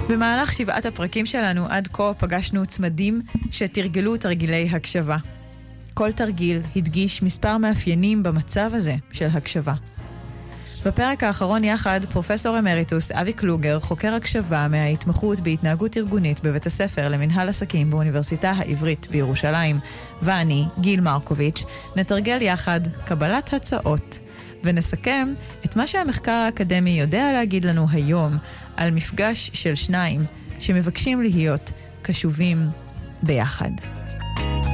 במהלך 7 הפרקים שלנו עד כה פגשנו צמדים שתרגלו תרגילי הקשבה. כל תרגיל הדגיש מספר מאפיינים במצב הזה של הקשבה. בפרק האחרון יחד, פרופסור אמריטוס אבי קלוגר, חוקר הקשבה מההתמחות בהתנהגות ארגונית בבית הספר למנהל עסקים באוניברסיטה העברית בירושלים, ואני, גיל מרקוביץ', נתרגל יחד קבלת הצעות, ונסכם את מה שהמחקר האקדמי יודע להגיד לנו היום על מפגש של שניים שמבקשים להיות קשובים ביחד.